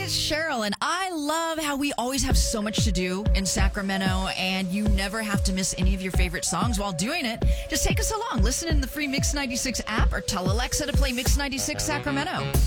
is Cheryl, and I love how we always have so much to do in Sacramento, and you never have to miss any of your favorite songs while doing it. Just take us along. Listen in the free Mix 96 app or tell Alexa to play Mix 96 Sacramento.